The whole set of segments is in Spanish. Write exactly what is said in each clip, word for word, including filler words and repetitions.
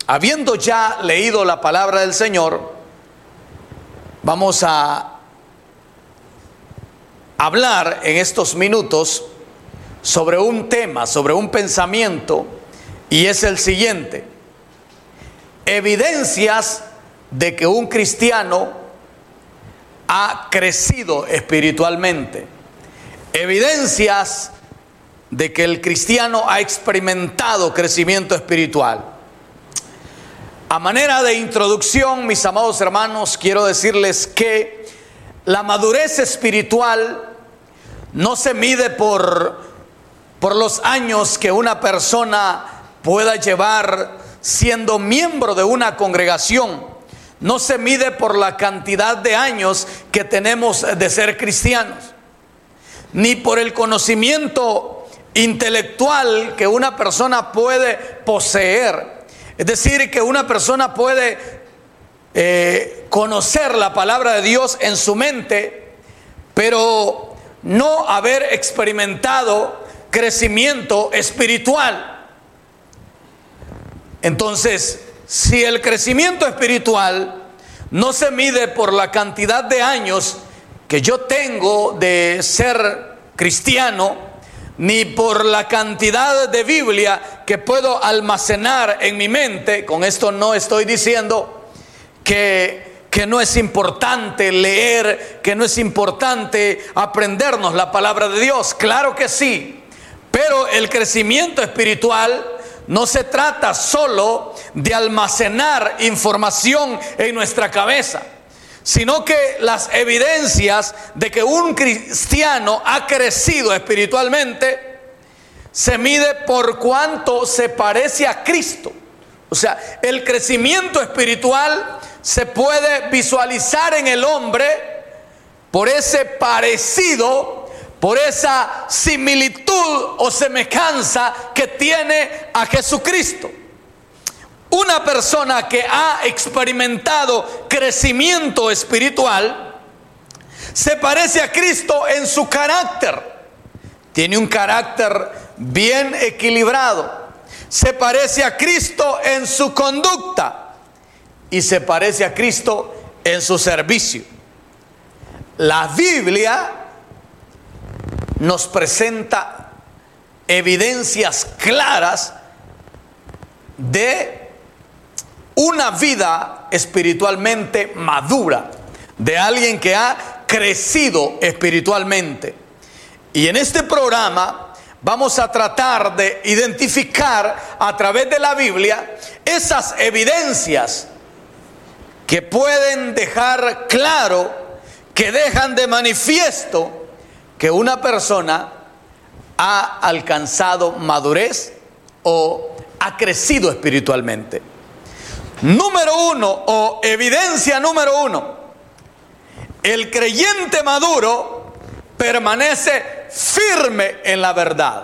habiendo ya leído la palabra del Señor, vamos a hablar en estos minutos sobre un tema, sobre un pensamiento, y es el siguiente: evidencias de que un cristiano ha crecido espiritualmente, evidencias de que el cristiano ha experimentado crecimiento espiritual. A manera de introducción, mis amados hermanos, quiero decirles que la madurez espiritual no se mide por, por los años que una persona pueda llevar siendo miembro de una congregación. No se mide por la cantidad de años que tenemos de ser cristianos, ni por el conocimiento intelectual que una persona puede poseer. Es decir, que una persona puede eh, conocer la palabra de Dios en su mente, pero no haber experimentado crecimiento espiritual. Entonces, si el crecimiento espiritual no se mide por la cantidad de años que yo tengo de ser cristiano, ni por la cantidad de Biblia que puedo almacenar en mi mente, con esto no estoy diciendo que, que no es importante leer, que no es importante aprendernos la palabra de Dios. Claro que sí, pero el crecimiento espiritual no se trata solo de almacenar información en nuestra cabeza, sino que las evidencias de que un cristiano ha crecido espiritualmente se mide por cuánto se parece a Cristo. O sea, el crecimiento espiritual se puede visualizar en el hombre por ese parecido, por esa similitud o semejanza que tiene a Jesucristo. Una persona que ha experimentado crecimiento espiritual se parece a Cristo en su carácter. Tiene un carácter bien equilibrado. Se parece a Cristo en su conducta y se parece a Cristo en su servicio. La Biblia nos presenta evidencias claras de una vida espiritualmente madura, de alguien que ha crecido espiritualmente. Y en este programa vamos a tratar de identificar a través de la Biblia esas evidencias que pueden dejar claro, que dejan de manifiesto que una persona ha alcanzado madurez o ha crecido espiritualmente. Número uno, o evidencia número uno: el creyente maduro permanece firme en la verdad.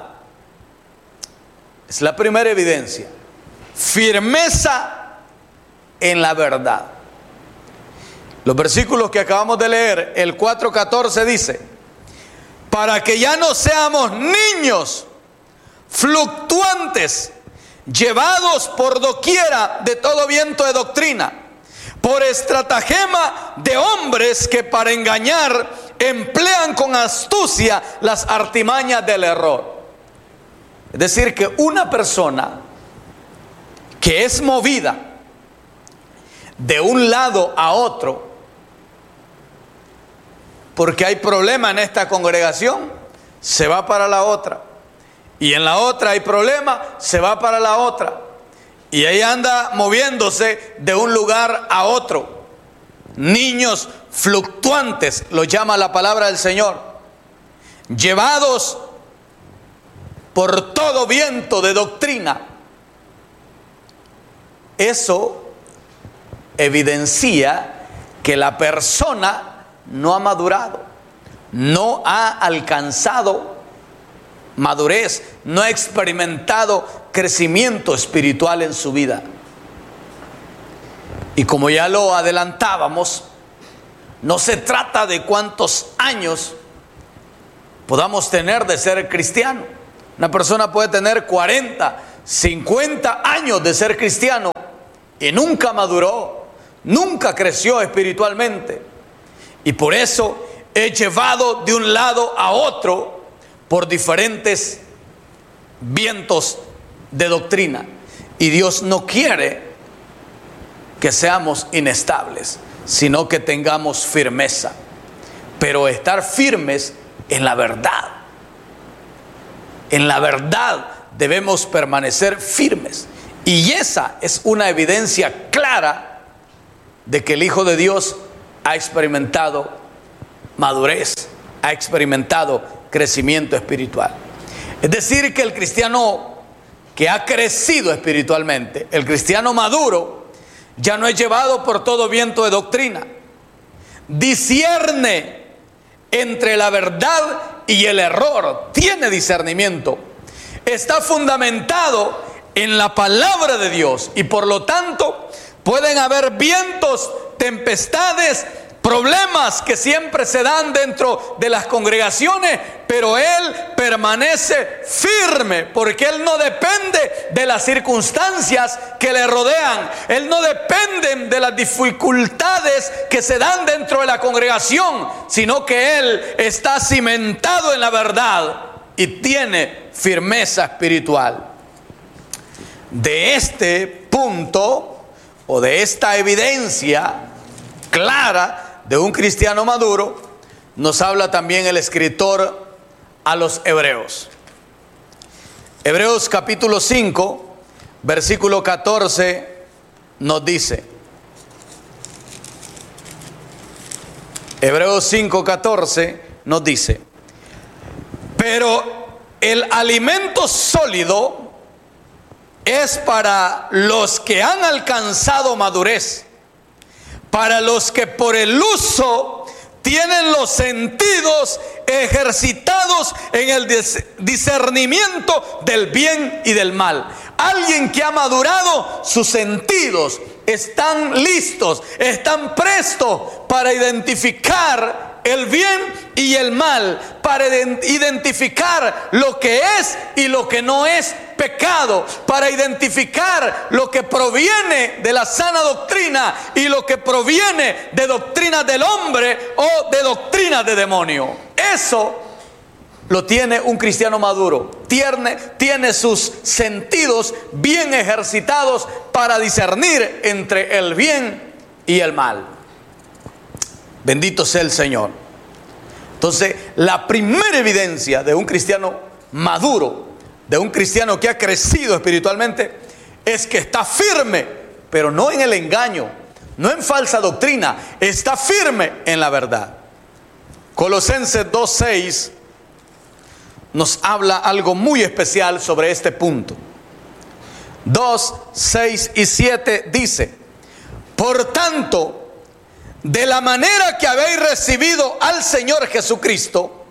Es la primera evidencia: firmeza en la verdad. Los versículos que acabamos de leer, el cuatro catorce dice: para que ya no seamos niños fluctuantes, llevados por doquiera de todo viento de doctrina, por estratagema de hombres que para engañar emplean con astucia las artimañas del error. Es decir, que una persona que es movida de un lado a otro, porque hay problema en esta congregación, se va para la otra. Y en la otra hay problema, se va para la otra. Y ahí anda moviéndose de un lugar a otro. Niños fluctuantes, lo llama la palabra del Señor. Llevados por todo viento de doctrina. Eso evidencia que la persona no ha madurado, no ha alcanzado madurez, no ha experimentado crecimiento espiritual en su vida. Y como ya lo adelantábamos, no se trata de cuántos años podamos tener de ser cristiano. Una persona puede tener cuarenta, cincuenta años de ser cristiano y nunca maduró, nunca creció espiritualmente. Y por eso es llevado de un lado a otro por diferentes vientos de doctrina. Y Dios no quiere que seamos inestables, sino que tengamos firmeza. Pero estar firmes en la verdad. En la verdad debemos permanecer firmes. Y esa es una evidencia clara de que el Hijo de Dios ha experimentado madurez, ha experimentado crecimiento espiritual. Es decir, que el cristiano que ha crecido espiritualmente, el cristiano maduro, ya no es llevado por todo viento de doctrina. Discierne entre la verdad y el error, tiene discernimiento, está fundamentado en la palabra de Dios, y por lo tanto pueden haber vientos, tempestades, problemas que siempre se dan dentro de las congregaciones, pero él permanece firme, porque él no depende de las circunstancias que le rodean, él no depende de las dificultades que se dan dentro de la congregación, sino que él está cimentado en la verdad y tiene firmeza espiritual. De este punto, o de esta evidencia clara de un cristiano maduro, nos habla también el escritor a los Hebreos. Hebreos capítulo cinco, versículo catorce, nos dice, Hebreos cinco, catorce nos dice: pero el alimento sólido es para los que han alcanzado madurez, para los que por el uso tienen los sentidos ejercitados en el discernimiento del bien y del mal. Alguien que ha madurado, sus sentidos están listos, están prestos para identificar el bien y el mal, para identificar lo que es y lo que no es pecado, para identificar lo que proviene de la sana doctrina y lo que proviene de doctrina del hombre o de doctrina de demonio. Eso lo tiene un cristiano maduro, tiene, tiene sus sentidos bien ejercitados para discernir entre el bien y el mal. Bendito sea el Señor. Entonces, la primera evidencia de un cristiano maduro, de un cristiano que ha crecido espiritualmente, es que está firme, pero no en el engaño, no en falsa doctrina, está firme en la verdad. Colosenses dos seis nos habla algo muy especial sobre este punto. dos, seis y siete dice: por tanto, de la manera que habéis recibido al Señor Jesucristo,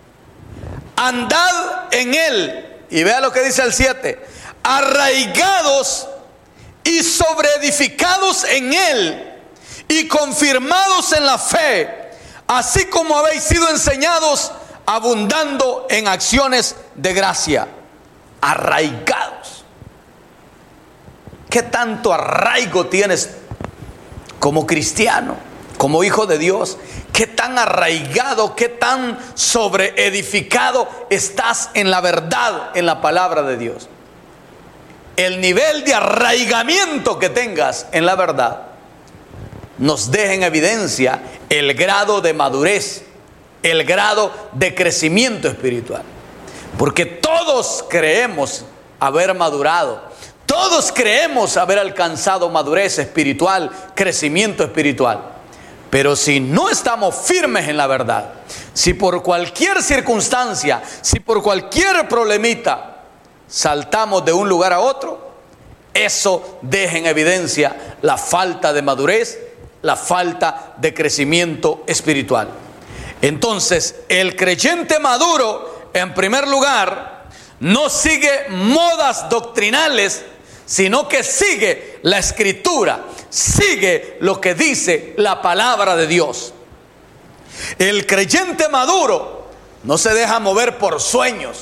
andad en Él. Y vea lo que dice el siete: arraigados y sobreedificados en Él y confirmados en la fe, así como habéis sido enseñados, abundando en acciones de gracia. Arraigados. ¿Qué tanto arraigo tienes como cristiano, como hijo de Dios? ¿Qué tan arraigado, qué tan sobreedificado estás en la verdad, en la palabra de Dios? El nivel de arraigamiento que tengas en la verdad nos deja en evidencia el grado de madurez, el grado de crecimiento espiritual. Porque todos creemos haber madurado, todos creemos haber alcanzado madurez espiritual, crecimiento espiritual. Pero si no estamos firmes en la verdad, si por cualquier circunstancia, si por cualquier problemita saltamos de un lugar a otro, eso deja en evidencia la falta de madurez, la falta de crecimiento espiritual. Entonces, el creyente maduro, en primer lugar, no sigue modas doctrinales, sino que sigue la Escritura, sigue lo que dice la palabra de Dios. El creyente maduro no se deja mover por sueños,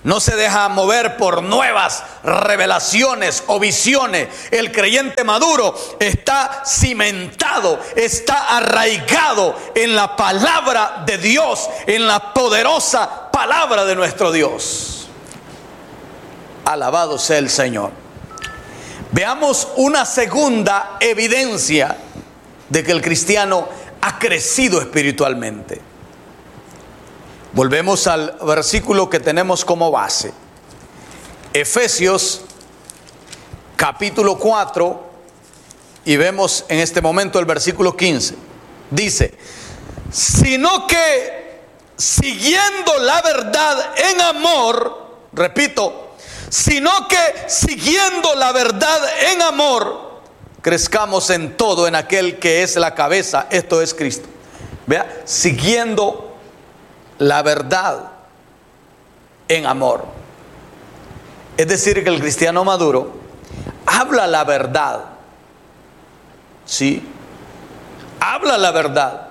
no se deja mover por nuevas revelaciones o visiones. El creyente maduro está cimentado, está arraigado en la palabra de Dios, en la poderosa palabra de nuestro Dios. Alabado sea el Señor. Veamos una segunda evidencia de que el cristiano ha crecido espiritualmente. Volvemos al versículo que tenemos como base. Efesios capítulo cuatro, y vemos en este momento el versículo quince. Dice: sino que siguiendo la verdad en amor, repito, sino que siguiendo la verdad en amor, crezcamos en todo en aquel que es la cabeza, esto es Cristo. Vea, siguiendo la verdad en amor. Es decir, que el cristiano maduro habla la verdad. Sí, habla la verdad,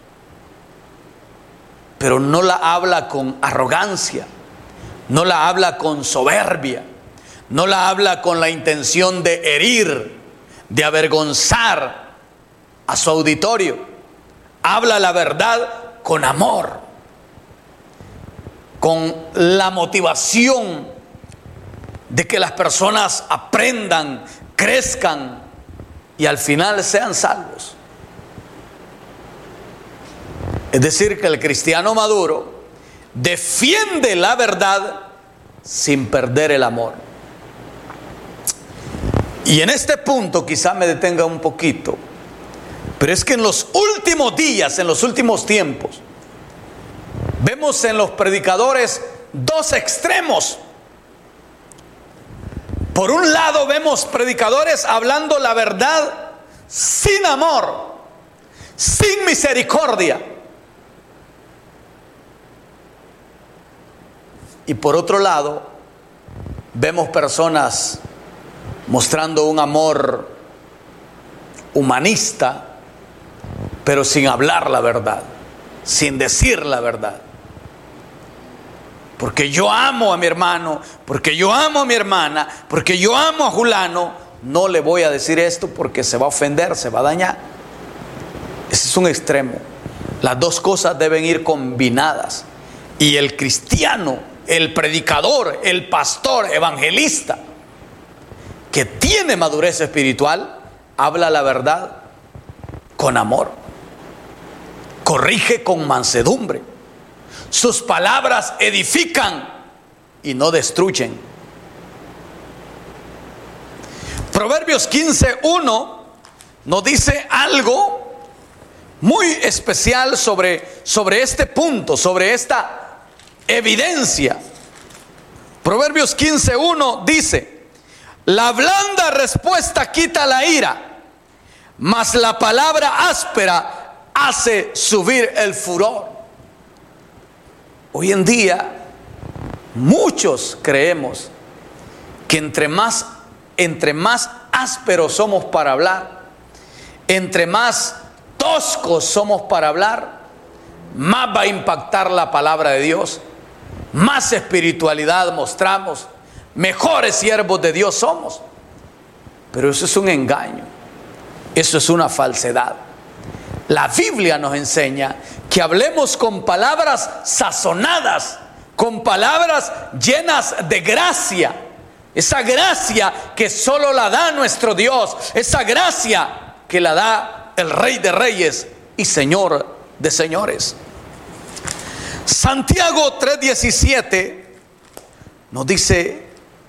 pero no la habla con arrogancia, no la habla con soberbia, no la habla con la intención de herir, de avergonzar a su auditorio. Habla la verdad con amor, con la motivación de que las personas aprendan, crezcan y al final sean salvos. Es decir, que el cristiano maduro defiende la verdad sin perder el amor. Y en este punto quizá me detenga un poquito, pero es que en los últimos días, en los últimos tiempos, vemos en los predicadores dos extremos. Por un lado vemos predicadores hablando la verdad sin amor, sin misericordia. Y por otro lado vemos personas mostrando un amor humanista, pero sin hablar la verdad, sin decir la verdad. Porque yo amo a mi hermano, porque yo amo a mi hermana, porque yo amo a Julano, no le voy a decir esto porque se va a ofender, se va a dañar. Ese es un extremo. Las dos cosas deben ir combinadas. Y el cristiano, el predicador, el pastor, evangelista, que tiene madurez espiritual, habla la verdad con amor, corrige con mansedumbre. Sus palabras edifican y no destruyen. Proverbios quince uno nos dice algo muy especial sobre, sobre este punto, sobre esta evidencia. Proverbios quince uno dice: la blanda respuesta quita la ira, mas la palabra áspera hace subir el furor. Hoy en día muchos creemos que entre más, entre más ásperos somos para hablar, entre más toscos somos para hablar, más va a impactar la palabra de Dios, más espiritualidad mostramos, mejores siervos de Dios somos. Pero eso es un engaño, eso es una falsedad. La Biblia nos enseña que hablemos con palabras sazonadas, con palabras llenas de gracia. Esa gracia que solo la da nuestro Dios, esa gracia que la da el Rey de Reyes y Señor de Señores. Santiago tres diecisiete nos dice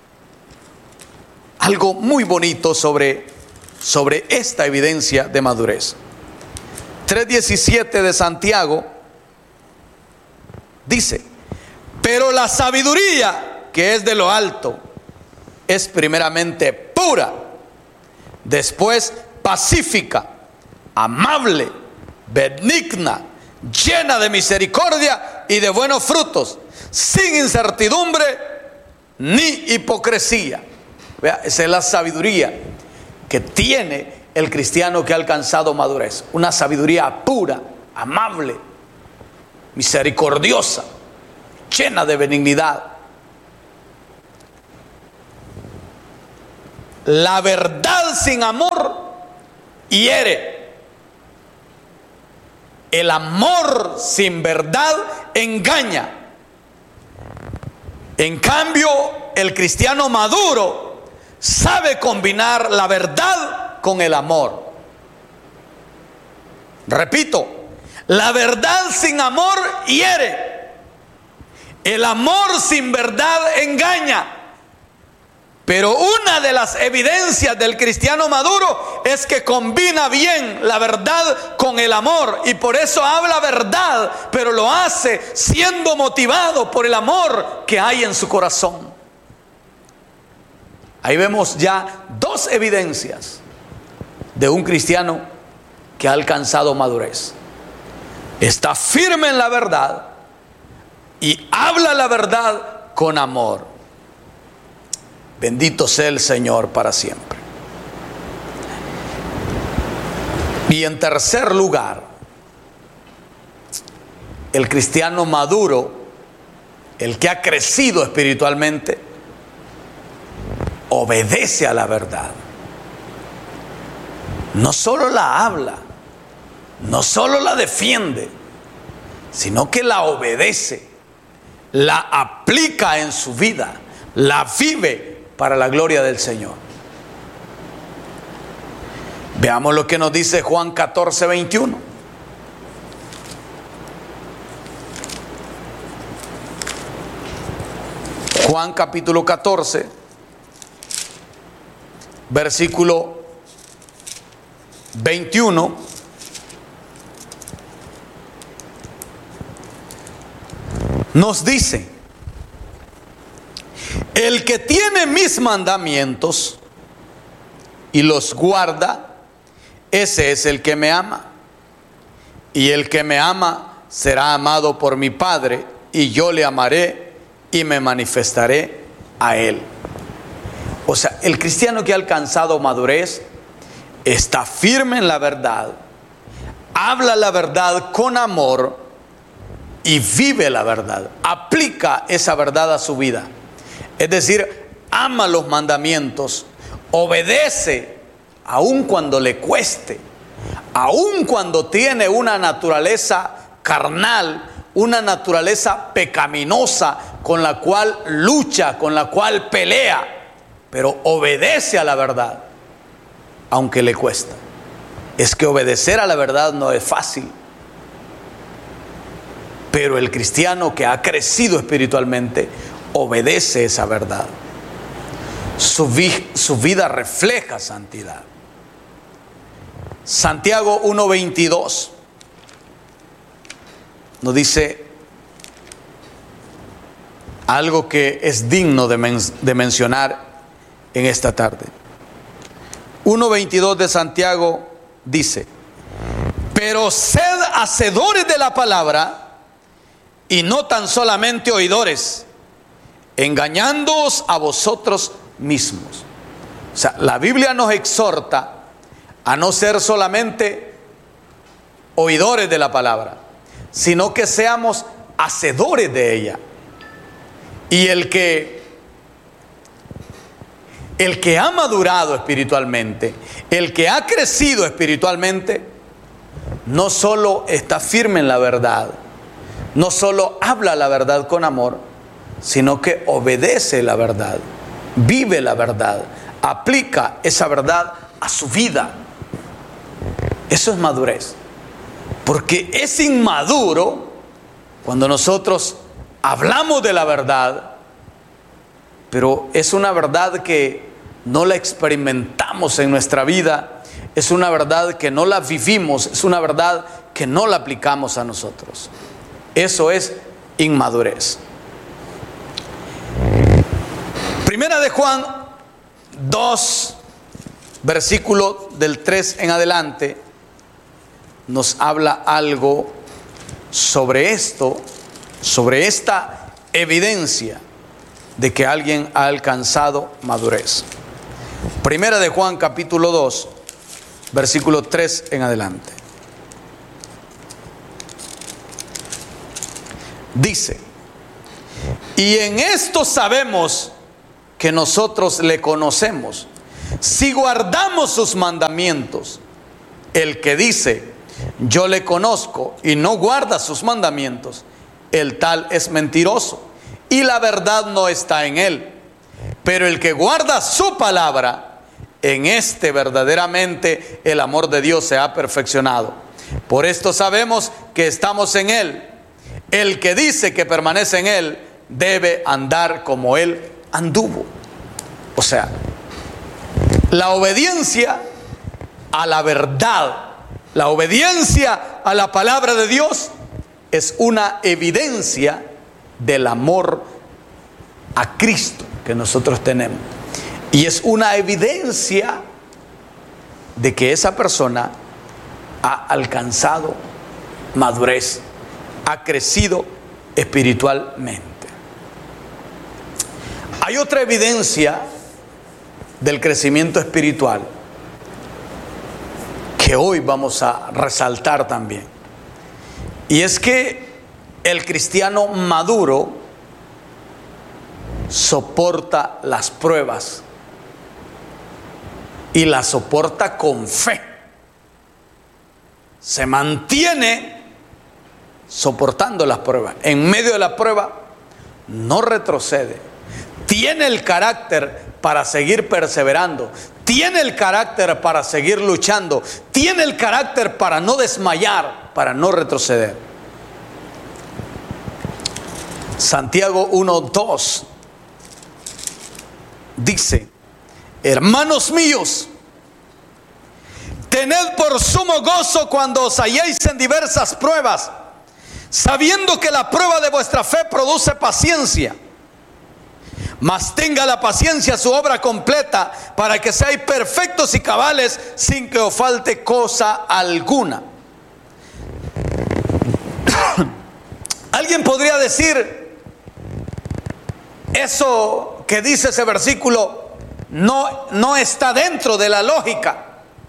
algo muy bonito sobre, sobre esta evidencia de madurez. tres diecisiete de Santiago dice: pero la sabiduría que es de lo alto es primeramente pura, después pacífica, amable, benigna, llena de misericordia y de buenos frutos, sin incertidumbre ni hipocresía. Vea, esa es la sabiduría que tiene el cristiano que ha alcanzado madurez. Una sabiduría pura, amable, misericordiosa, llena de benignidad. la verdad sin amor hiere. El amor sin verdad engaña. En cambio, el cristiano maduro sabe combinar la verdad con el amor. Repito, la verdad sin amor hiere. El amor sin verdad engaña. Pero una de las evidencias del cristiano maduro es que combina bien la verdad con el amor. Y por eso habla verdad, pero lo hace siendo motivado por el amor que hay en su corazón. Ahí vemos ya dos evidencias de un cristiano que ha alcanzado madurez. Está firme en la verdad y habla la verdad con amor. Bendito sea el Señor para siempre. Y en tercer lugar, el cristiano maduro, el que ha crecido espiritualmente, obedece a la verdad. No solo la habla, no solo la defiende, sino que la obedece, la aplica en su vida, la vive para la gloria del Señor. Veamos lo que nos dice Juan catorce, veintiuno. Juan capítulo catorce, versículo veintiuno. Nos dice: el que tiene mis mandamientos y los guarda, ese es el que me ama. Y el que me ama será amado por mi Padre, y yo le amaré y me manifestaré a él. O sea, el cristiano que ha alcanzado madurez está firme en la verdad, habla la verdad con amor y vive la verdad, aplica esa verdad a su vida. Es decir, ama los mandamientos, obedece aun cuando le cueste, aun cuando tiene una naturaleza carnal, una naturaleza pecaminosa con la cual lucha, con la cual pelea, pero obedece a la verdad, aunque le cuesta. Es que obedecer a la verdad no es fácil. Pero el cristiano que ha crecido espiritualmente obedece esa verdad. Su, vi, su vida refleja santidad. Santiago uno veintidós nos dice algo que es digno de, men de mencionar en esta tarde. uno veintidós de Santiago dice: pero sed hacedores de la palabra y no tan solamente oidores, engañándoos a vosotros mismos. O sea, la Biblia nos exhorta a no ser solamente oidores de la palabra, sino que seamos hacedores de ella. Y el que el que ha madurado espiritualmente, el que ha crecido espiritualmente, no solo está firme en la verdad, no solo habla la verdad con amor, sino que obedece la verdad, vive la verdad, aplica esa verdad a su vida. Eso es madurez. Porque es inmaduro cuando nosotros hablamos de la verdad, pero es una verdad que no la experimentamos en nuestra vida, es una verdad que no la vivimos, es una verdad que no la aplicamos a nosotros. Eso es inmadurez. Primera de Juan dos, versículo del tres en adelante, nos habla algo sobre esto, sobre esta evidencia de que alguien ha alcanzado madurez. Primera de Juan capítulo dos, versículo tres en adelante. Dice: y en esto sabemos que nosotros le conocemos, Si guardamos sus mandamientos, el que dice, yo le conozco, y no guarda sus mandamientos, el tal es mentiroso, y la verdad no está en él. Pero el que guarda su palabra, en este verdaderamente el amor de Dios se ha perfeccionado. Por esto sabemos que estamos en él. El que dice que permanece en él, debe andar como él anduvo. O sea, la obediencia a la verdad, la obediencia a la palabra de Dios es una evidencia del amor a Cristo que nosotros tenemos. Y es una evidencia de que esa persona ha alcanzado madurez, ha crecido espiritualmente. Hay otra evidencia del crecimiento espiritual que hoy vamos a resaltar también. Y es que el cristiano maduro soporta las pruebas y las soporta con fe. Se mantiene soportando las pruebas. En medio de la prueba no retrocede. Tiene el carácter para seguir perseverando. Tiene el carácter para seguir luchando. Tiene el carácter para no desmayar, para no retroceder. Santiago uno dos dice: hermanos míos, tened por sumo gozo cuando os halléis en diversas pruebas, sabiendo que la prueba de vuestra fe produce paciencia. Mas tenga la paciencia su obra completa, para que seáis perfectos y cabales, sin que os falte cosa alguna. Alguien podría decir, eso que dice ese versículo no, no está dentro de la lógica.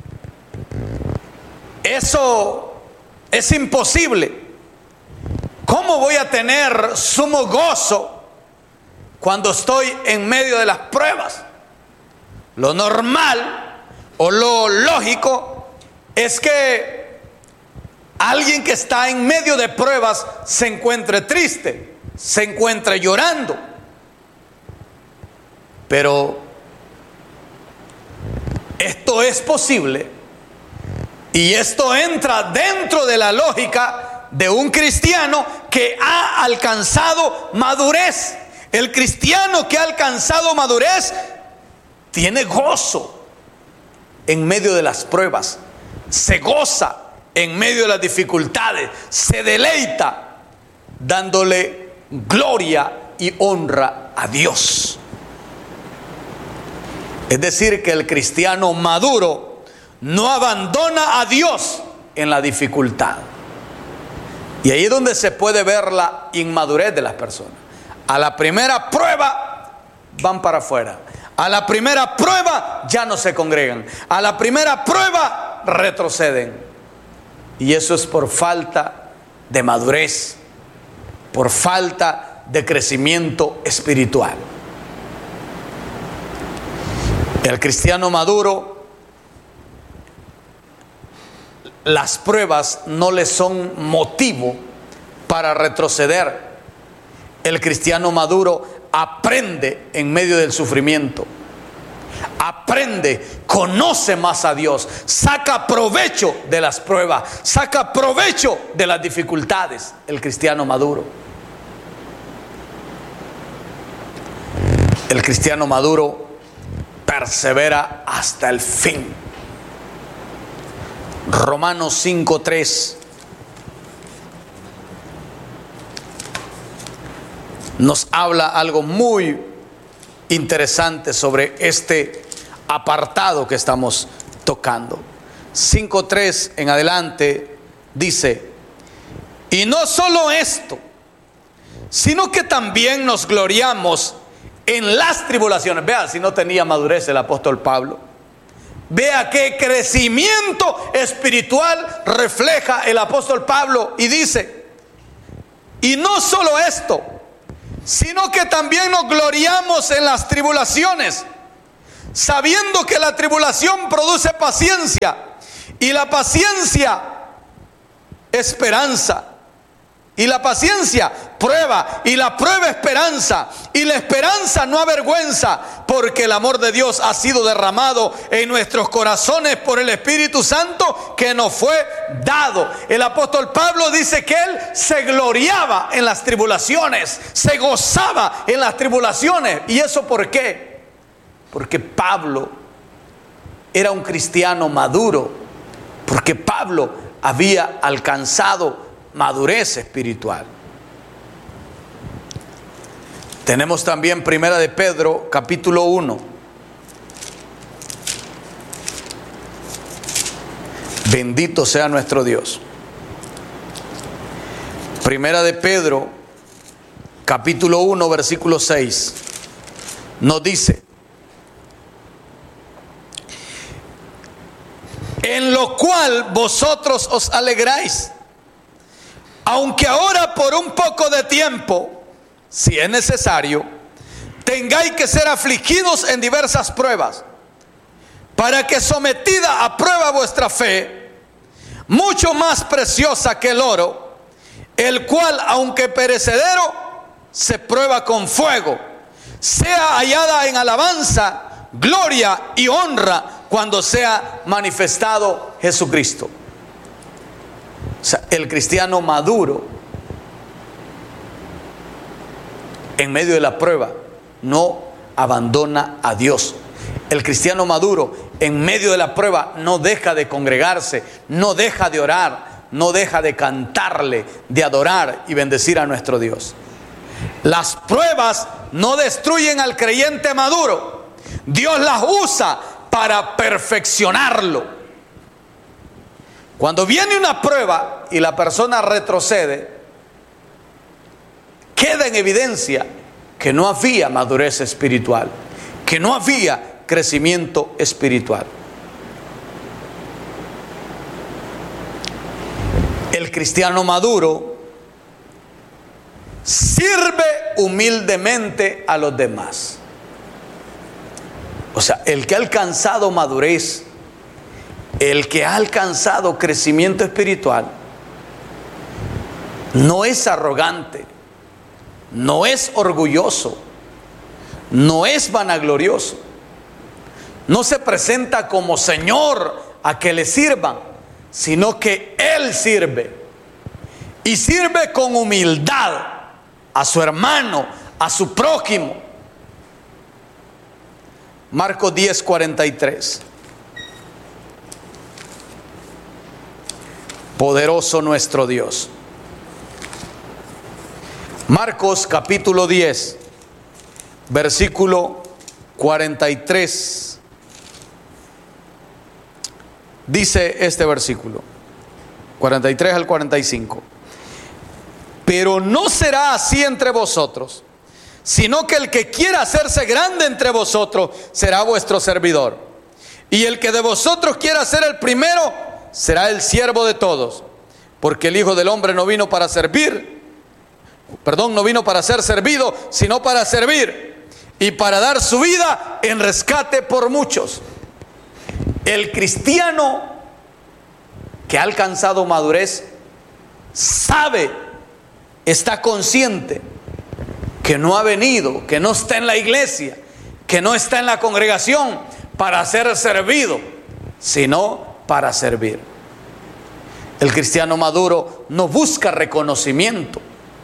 Eso es imposible. ¿Cómo voy a tener sumo gozo cuando estoy en medio de las pruebas? Lo normal o lo lógico es que alguien que está en medio de pruebas se encuentre triste, se encuentre llorando. Pero esto es posible y esto entra dentro de la lógica de un cristiano que ha alcanzado madurez. El cristiano que ha alcanzado madurez tiene gozo en medio de las pruebas, se goza en medio de las dificultades, se deleita dándole gloria y honra a Dios. Es decir, que el cristiano maduro no abandona a Dios en la dificultad. Y ahí es donde se puede ver la inmadurez de las personas. A la primera prueba van para afuera. A la primera prueba ya no se congregan. A la primera prueba retroceden. Y eso es por falta de madurez, por falta de crecimiento espiritual. El cristiano maduro, las pruebas no le son motivo para retroceder. El cristiano maduro aprende en medio del sufrimiento, aprende, conoce más a Dios, saca provecho de las pruebas, saca provecho de las dificultades. El cristiano maduro, el cristiano maduro persevera hasta el fin. Romanos cinco tres nos habla algo muy interesante sobre este apartado que estamos tocando. cinco tres en adelante dice: y no solo esto, sino que también nos gloriamos en las tribulaciones. Vea si no tenía madurez el apóstol Pablo. Vea qué crecimiento espiritual refleja el apóstol Pablo, y dice: y no solo esto, sino que también nos gloriamos en las tribulaciones, sabiendo que la tribulación produce paciencia, y la paciencia esperanza, y la paciencia prueba, y la prueba esperanza, y la esperanza no avergüenza, porque el amor de Dios ha sido derramado en nuestros corazones por el Espíritu Santo que nos fue dado. El apóstol Pablo dice que él se gloriaba en las tribulaciones, se gozaba en las tribulaciones. ¿Y eso por qué? Porque Pablo era un cristiano maduro, porque Pablo había alcanzado madurez espiritual. Tenemos también Primera de Pedro, capítulo uno. Bendito sea nuestro Dios. Primera de Pedro, capítulo uno, versículo seis. Nos dice: en lo cual vosotros os alegráis, aunque ahora por un poco de tiempo, si es necesario, tengáis que ser afligidos en diversas pruebas, para que sometida a prueba vuestra fe, mucho más preciosa que el oro, el cual aunque perecedero, se prueba con fuego, sea hallada en alabanza, gloria y honra cuando sea manifestado Jesucristo. O sea, el cristiano maduro, en medio de la prueba, no abandona a Dios. El cristiano maduro, en medio de la prueba, no deja de congregarse, no deja de orar, no deja de cantarle, de adorar y bendecir a nuestro Dios. Las pruebas no destruyen al creyente maduro. Dios las usa para perfeccionarlo. Cuando viene una prueba y la persona retrocede, queda en evidencia que no había madurez espiritual, que no había crecimiento espiritual. El cristiano maduro sirve humildemente a los demás. O sea, el que ha alcanzado madurez, el que ha alcanzado crecimiento espiritual, no es arrogante, no es orgulloso, no es vanaglorioso, no se presenta como Señor a que le sirvan, sino que Él sirve, y sirve con humildad a su hermano, a su prójimo. Marcos diez, cuarenta y tres. Poderoso nuestro Dios. Marcos capítulo diez, versículo cuarenta y tres. Dice este versículo, cuarenta y tres al cuarenta y cinco. Pero no será así entre vosotros, sino que el que quiera hacerse grande entre vosotros será vuestro servidor. Y el que de vosotros quiera ser el primero será el siervo de todos. Porque el Hijo del Hombre no vino para servir, perdón, no vino para ser servido, sino para servir y para dar su vida en rescate por muchos. El cristiano que ha alcanzado madurez sabe, está consciente que no ha venido, que no está en la iglesia, que no está en la congregación para ser servido, sino para servir. El cristiano maduro no busca reconocimiento,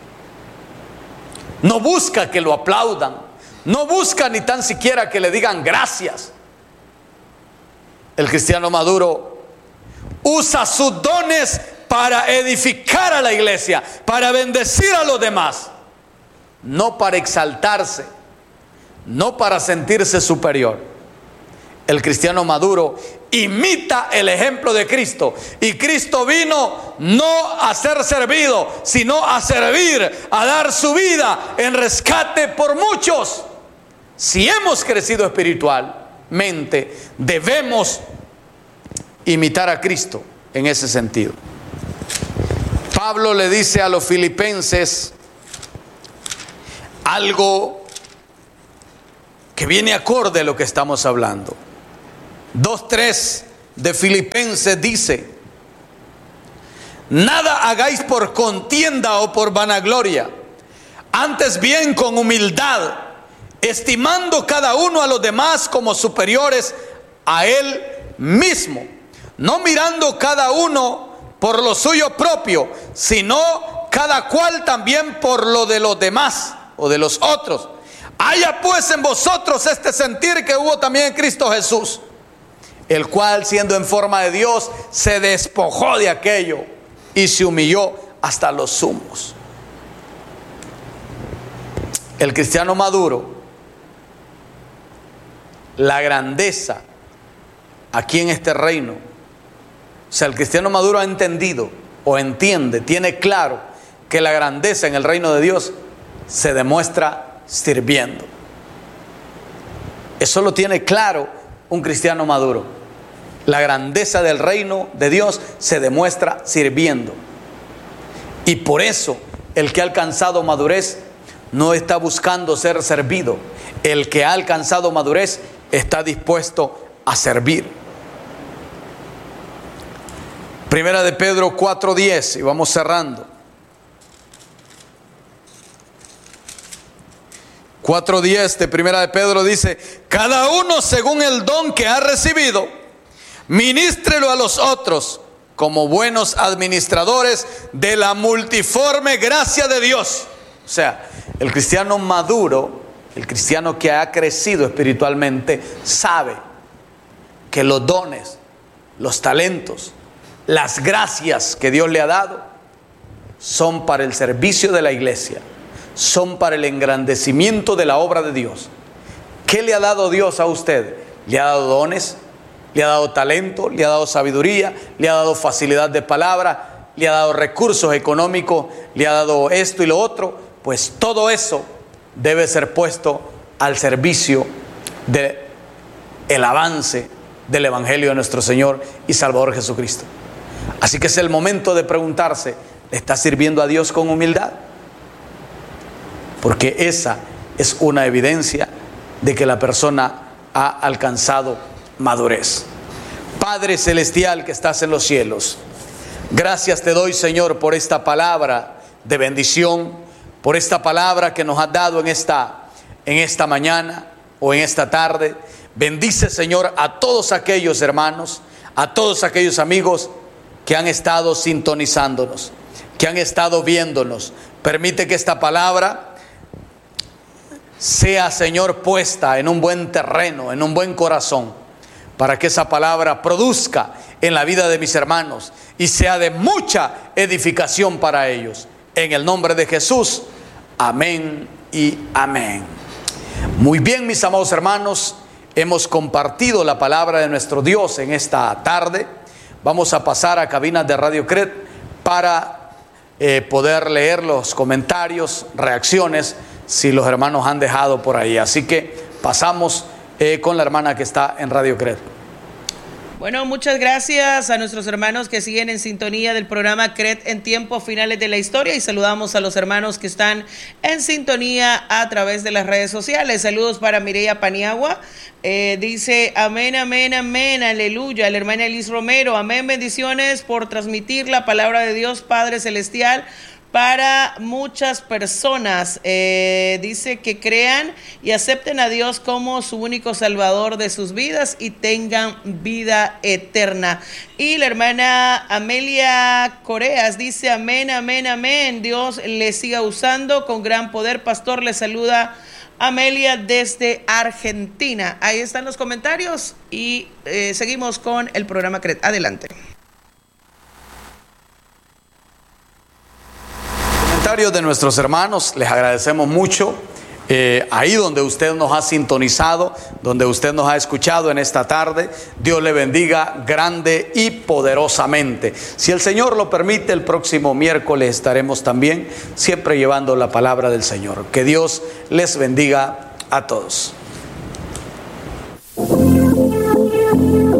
no busca que lo aplaudan, no busca ni tan siquiera que le digan gracias. El cristiano maduro usa sus dones para edificar a la iglesia, para bendecir a los demás, no para exaltarse, no para sentirse superior. El cristiano maduro imita el ejemplo de Cristo, y Cristo vino no a ser servido, sino a servir, a dar su vida en rescate por muchos. Si hemos crecido espiritualmente, debemos imitar a Cristo en ese sentido. Pablo le dice a los filipenses algo que viene acorde a lo que estamos hablando. dos tres de Filipenses dice: nada hagáis por contienda o por vanagloria, antes bien con humildad, estimando cada uno a los demás como superiores a él mismo, no mirando cada uno por lo suyo propio, sino cada cual también por lo de los demás o de los otros. Haya pues en vosotros este sentir que hubo también en Cristo Jesús, el cual, siendo en forma de Dios, se despojó de aquello y se humilló hasta los sumos. El cristiano maduro, la grandeza aquí en este reino, o sea, el cristiano maduro ha entendido o entiende, tiene claro que la grandeza en el reino de Dios se demuestra sirviendo. Eso lo tiene claro un cristiano maduro. La grandeza del reino de Dios se demuestra sirviendo. Y por eso el que ha alcanzado madurez no está buscando ser servido. El que ha alcanzado madurez está dispuesto a servir. Primera de Pedro cuatro diez, y vamos cerrando. cuatro diez de Primera de Pedro dice: cada uno según el don que ha recibido, ministrelo a los otros como buenos administradores de la multiforme gracia de Dios. O sea, el cristiano maduro, el cristiano que ha crecido espiritualmente, sabe que los dones, los talentos, las gracias que Dios le ha dado son para el servicio de la iglesia, son para el engrandecimiento de la obra de Dios. ¿Qué le ha dado Dios a usted? Le ha dado dones, le ha dado talento, le ha dado sabiduría, le ha dado facilidad de palabra, le ha dado recursos económicos, le ha dado esto y lo otro. Pues todo eso debe ser puesto al servicio del avance del Evangelio de nuestro Señor y Salvador Jesucristo. Así que es el momento de preguntarse: ¿le está sirviendo a Dios con humildad? Porque esa es una evidencia de que la persona ha alcanzado madurez. Padre celestial que estás en los cielos, gracias te doy, Señor, por esta palabra de bendición, por esta palabra que nos has dado en esta, en esta mañana o en esta tarde. Bendice, Señor, a todos aquellos hermanos, a todos aquellos amigos que han estado sintonizándonos, que han estado viéndonos. Permite que esta palabra sea, Señor, puesta en un buen terreno, en un buen corazón, para que esa palabra produzca en la vida de mis hermanos y sea de mucha edificación para ellos. En el nombre de Jesús, amén y amén. Muy bien, mis amados hermanos, hemos compartido la palabra de nuestro Dios en esta tarde. Vamos a pasar a cabinas de Radio Cret para eh, poder leer los comentarios, reacciones, si los hermanos han dejado por ahí. Así que pasamos eh, con la hermana que está en Radio Cret. Bueno, muchas gracias a nuestros hermanos que siguen en sintonía del programa Cret en tiempos finales de la historia, y saludamos a los hermanos que están en sintonía a través de las redes sociales. Saludos para Mireya Paniagua, eh, dice amén, amén, amén, aleluya. La hermana Elis Romero, amén, bendiciones por transmitir la palabra de Dios Padre Celestial para muchas personas. Eh, dice que crean y acepten a Dios como su único salvador de sus vidas y tengan vida eterna. Y la hermana Amelia Coreas dice amén, amén, amén. Dios le siga usando con gran poder. Pastor, le saluda Amelia desde Argentina. Ahí están los comentarios y eh, seguimos con el programa Cret. Adelante. De nuestros hermanos, les agradecemos mucho. Eh, ahí donde usted nos ha sintonizado, donde usted nos ha escuchado en esta tarde, Dios le bendiga grande y poderosamente. Si el Señor lo permite, el próximo miércoles estaremos también siempre llevando la palabra del Señor. Que Dios les bendiga a todos.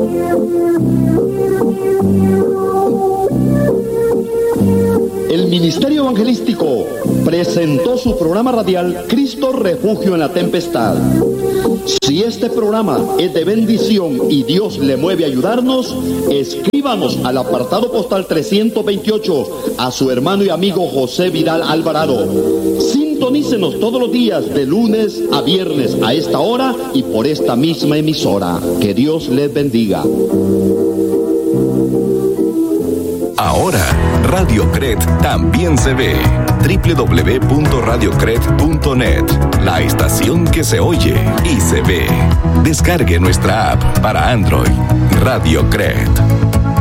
El ministerio Ministerio Evangelístico presentó su programa radial Cristo Refugio en la Tempestad. Si este programa es de bendición y Dios le mueve a ayudarnos, escríbanos al apartado postal trescientos veintiocho a su hermano y amigo José Vidal Alvarado. Sintonícenos todos los días de lunes a viernes a esta hora y por esta misma emisora. Que Dios les bendiga. Ahora, Radio Cret también se ve. doble u doble u doble u punto radio cret punto net. La estación que se oye y se ve. Descargue nuestra app para Android. Radio Cret.